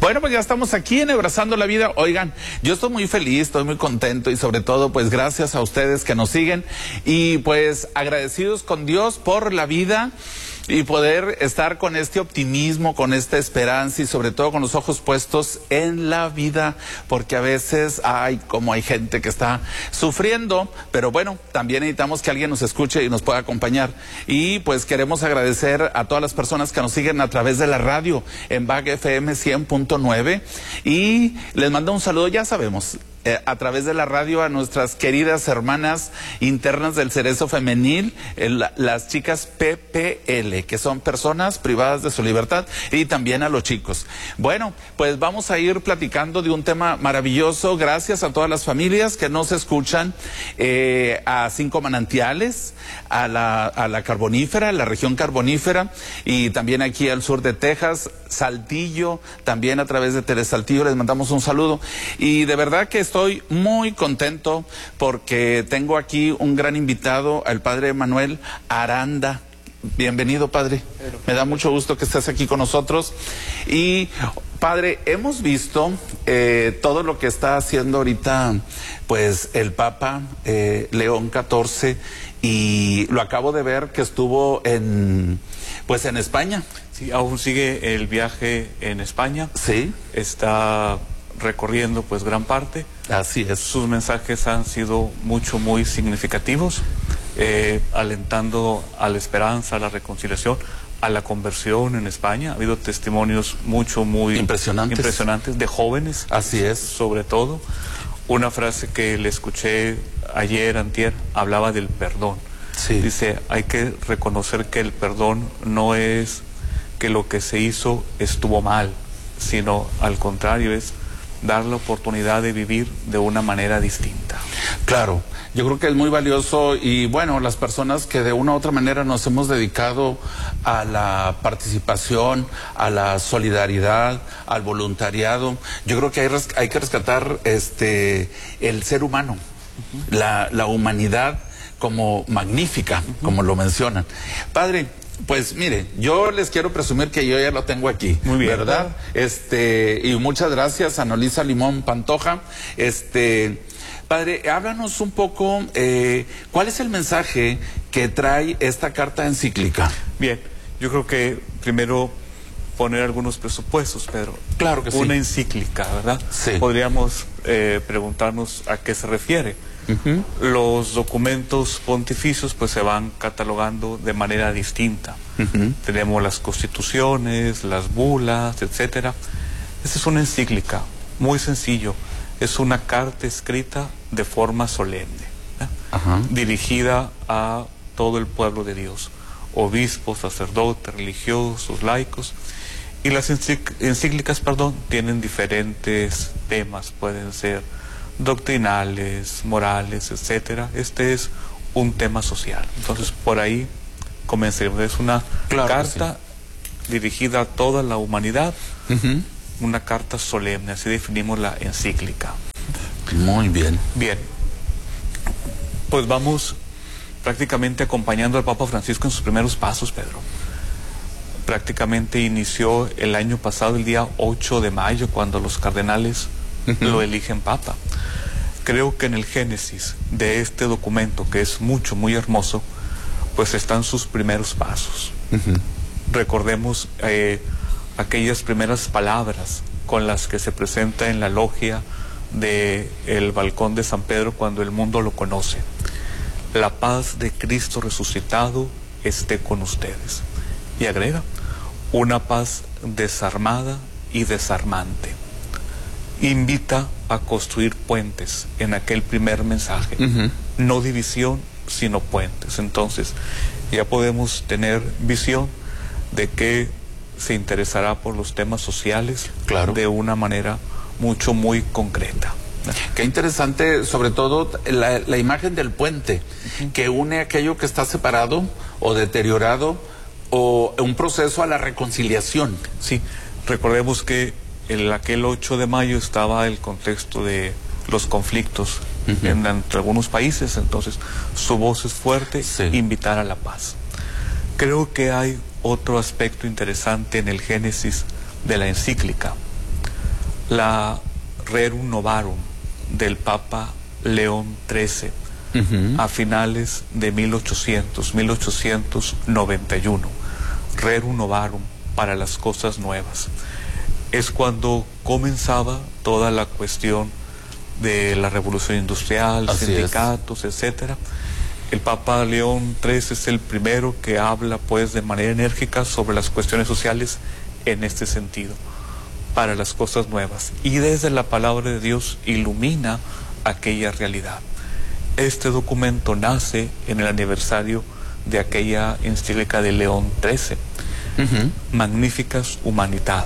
Bueno, pues ya estamos aquí en Abrazando la Vida. Oigan, yo estoy muy feliz, estoy muy contento y sobre todo pues gracias a ustedes que nos siguen y pues agradecidos con Dios por la vida y poder estar con este optimismo, con esta esperanza y sobre todo con los ojos puestos en la vida, porque a veces hay gente que está sufriendo, pero bueno, también necesitamos que alguien nos escuche y nos pueda acompañar. Y pues queremos agradecer a todas las personas que nos siguen a través de la radio en BAG FM 100.9 y les mando un saludo, ya sabemos, a través de la radio a nuestras queridas hermanas internas del Cerezo Femenil, las chicas PPL, que son personas privadas de su libertad, y también a los chicos. Bueno, pues vamos a ir platicando de un tema maravilloso, gracias a todas las familias que nos escuchan, a Cinco Manantiales, a la Carbonífera, a la región carbonífera, y también aquí al sur de Texas, Saltillo, también a través de Telesaltillo les mandamos un saludo. Y de verdad que estoy muy contento porque tengo aquí un gran invitado, al padre Manuel Aranda. Bienvenido, padre. Me da mucho gusto que estés aquí con nosotros. Y, padre, hemos visto todo lo que está haciendo ahorita, pues, el Papa León XIV, y lo acabo de ver que estuvo en España. Sí, aún sigue el viaje en España. Sí. Está recorriendo pues gran parte. Así es. Sus mensajes han sido muy significativos, alentando a la esperanza, a la reconciliación, a la conversión en España. Ha habido testimonios muy impresionantes de jóvenes. Así es. Sobre todo, una frase que le escuché ayer, antier, hablaba del perdón. Sí. Dice, hay que reconocer que el perdón no es que lo que se hizo estuvo mal, sino al contrario, es dar la oportunidad de vivir de una manera distinta. Claro, yo creo que es muy valioso y bueno, las personas que de una u otra manera nos hemos dedicado a la participación, a la solidaridad, al voluntariado, yo creo que hay que rescatar el ser humano, la humanidad como magnífica, como lo mencionan. Padre, pues mire, yo les quiero presumir que yo ya lo tengo aquí. Muy bien. ¿Verdad? Y muchas gracias a Nolisa Limón Pantoja. Padre, háblanos un poco, ¿cuál es el mensaje que trae esta carta encíclica? Bien, yo creo que primero poner algunos presupuestos, Pedro. Claro que sí. Una encíclica, ¿verdad? Sí. Podríamos preguntarnos a qué se refiere. Los documentos pontificios pues se van catalogando de manera distinta. Tenemos las constituciones, las bulas, etcétera. Esta es una encíclica, muy sencillo. Es una carta escrita de forma solemne, dirigida a todo el pueblo de Dios, obispos, sacerdotes, religiosos, laicos. Y las encíclicas, tienen diferentes temas, pueden ser doctrinales, morales, etcétera. Este es un tema social. Entonces, por ahí comencemos. Es una carta dirigida a toda la humanidad, una carta solemne, así definimos la encíclica. Muy bien. Bien, pues vamos prácticamente acompañando al Papa Francisco en sus primeros pasos, Pedro. Prácticamente inició el año pasado, el día 8 de mayo, cuando los cardenales lo eligen Papa. Creo que en el génesis de este documento, que es muy hermoso, pues están sus primeros pasos. Recordemos aquellas primeras palabras con las que se presenta en la logia del balcón de San Pedro cuando el mundo lo conoce. La paz de Cristo resucitado esté con ustedes. Y agrega, una paz desarmada y desarmante. Invita a construir puentes en aquel primer mensaje. No división, sino puentes. Entonces, ya podemos tener visión de que se interesará por los temas sociales de una manera muy concreta. Qué interesante, sobre todo, la imagen del puente, que une aquello que está separado o deteriorado o un proceso a la reconciliación. Sí, recordemos que aquel 8 de mayo estaba el contexto de los conflictos entre algunos países, entonces su voz es fuerte, invitar a la paz. Creo que hay otro aspecto interesante en el génesis de la encíclica. la Rerum Novarum del Papa León XIII a finales de 1891. Rerum Novarum para las cosas nuevas. Es cuando comenzaba toda la cuestión de la revolución industrial, sindicatos, etcétera. El Papa León XIII es el primero que habla pues de manera enérgica sobre las cuestiones sociales en este sentido, para las cosas nuevas, y desde la palabra de Dios ilumina aquella realidad. Este documento nace en el aniversario de aquella encíclica de León XIII, magnífica humanidad.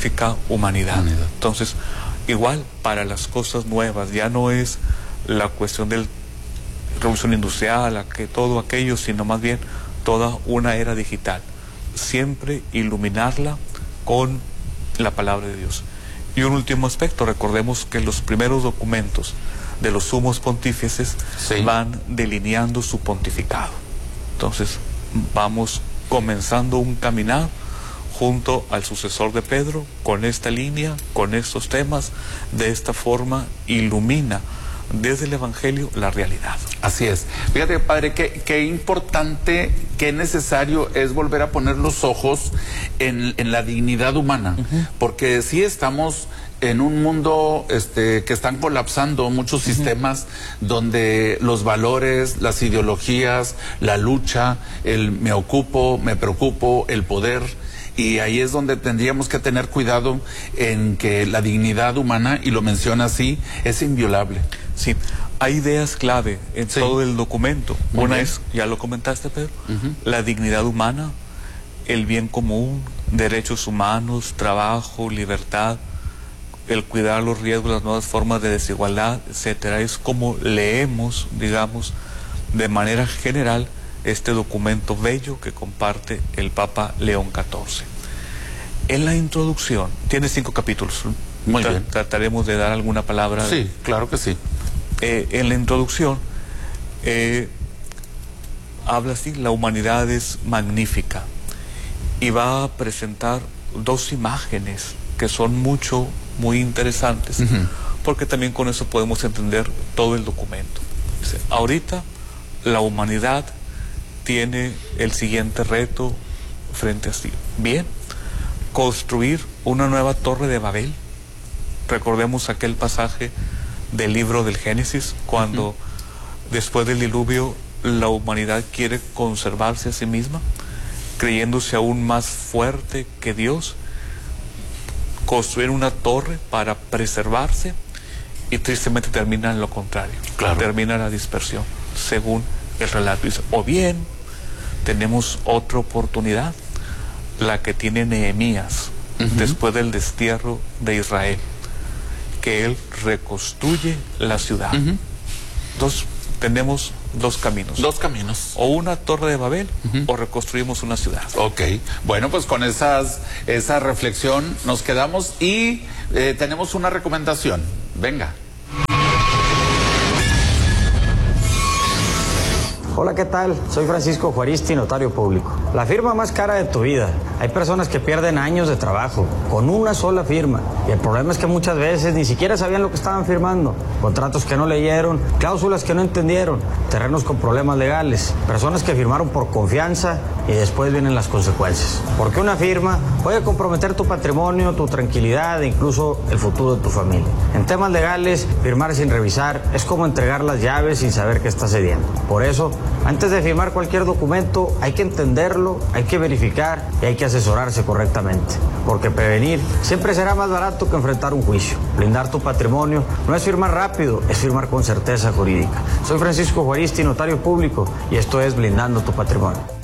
Entonces, igual para las cosas nuevas, ya no es la cuestión de la revolución industrial, todo aquello, sino más bien toda una era digital. Siempre iluminarla con la palabra de Dios. Y un último aspecto, recordemos que los primeros documentos de los sumos pontífices van delineando su pontificado. Entonces, vamos comenzando un caminar junto al sucesor de Pedro, con esta línea, con estos temas. De esta forma ilumina desde el Evangelio la realidad. Así es. Fíjate, padre, qué importante, qué necesario es volver a poner los ojos en la dignidad humana, porque sí estamos en un mundo que están colapsando muchos sistemas donde los valores, las ideologías, la lucha, el me ocupo, me preocupo, el poder, y ahí es donde tendríamos que tener cuidado en que la dignidad humana, y lo menciona así, es inviolable. Sí, hay ideas clave en todo el documento. Una es, ya lo comentaste, Pedro, la dignidad humana, el bien común, derechos humanos, trabajo, libertad, el cuidar los riesgos, las nuevas formas de desigualdad, etcétera. Es como leemos, digamos, de manera general este documento bello que comparte el Papa León XIV. En la introducción, tiene 5 capítulos. Muy bien. Trataremos de dar alguna palabra. Sí, claro que sí. En la introducción habla así: la humanidad es magnífica, y va a presentar 2 imágenes que son muy interesantes, porque también con eso podemos entender todo el documento. Dice, ahorita la humanidad tiene el siguiente reto frente a sí. Bien, construir una nueva torre de Babel. Recordemos aquel pasaje del libro del Génesis, cuando después del diluvio la humanidad quiere conservarse a sí misma, creyéndose aún más fuerte que Dios, construir una torre para preservarse, y tristemente termina en lo contrario. Termina la dispersión, según el relato. Dice, o bien tenemos otra oportunidad, la que tiene Nehemías después del destierro de Israel, que él reconstruye la ciudad. Entonces tenemos 2 caminos. 2 caminos. O una torre de Babel, o reconstruimos una ciudad. Ok, bueno, pues con esa reflexión nos quedamos, y tenemos una recomendación. Venga. Hola, ¿qué tal? Soy Francisco Juaristi, notario público. La firma más cara de tu vida. Hay personas que pierden años de trabajo con una sola firma. Y el problema es que muchas veces ni siquiera sabían lo que estaban firmando. Contratos que no leyeron, cláusulas que no entendieron, terrenos con problemas legales, personas que firmaron por confianza y después vienen las consecuencias. Porque una firma puede comprometer tu patrimonio, tu tranquilidad e incluso el futuro de tu familia. En temas legales, firmar sin revisar es como entregar las llaves sin saber qué estás cediendo. Por eso, antes de firmar cualquier documento, hay que entenderlo, hay que verificar y hay que asesorarse correctamente. Porque prevenir siempre será más barato que enfrentar un juicio. Blindar tu patrimonio no es firmar rápido, es firmar con certeza jurídica. Soy Francisco Juaristi, notario público, y esto es Blindando tu Patrimonio.